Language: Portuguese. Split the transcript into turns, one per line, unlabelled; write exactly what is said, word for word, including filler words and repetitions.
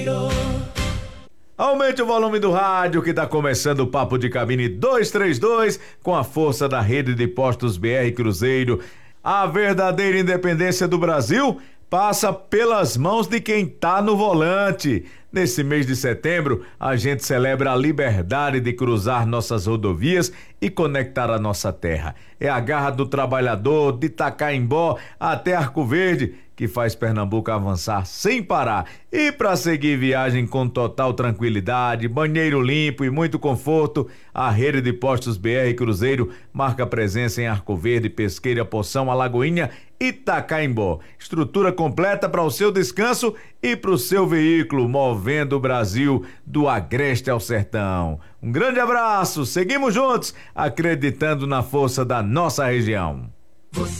Aumente o volume do rádio que está começando o Papo de Cabine duzentos e trinta e dois com a força da rede de postos B R Cruzeiro. A verdadeira independência do Brasil passa pelas mãos de quem tá no volante. Nesse mês de setembro, a gente celebra a liberdade de cruzar nossas rodovias e conectar a nossa terra. É a garra do trabalhador de Itacaimbó até Arco Verde que faz Pernambuco avançar sem parar. E para seguir viagem com total tranquilidade, banheiro limpo e muito conforto, a rede de postos B R Cruzeiro marca presença em Arco Verde, Pesqueira, Poção, Alagoinha e Itacaimbó. Estrutura completa para o seu descanso e para o seu veículo, movendo o Brasil do agreste ao sertão. Um grande abraço, seguimos juntos, acreditando na força da nossa região.
Você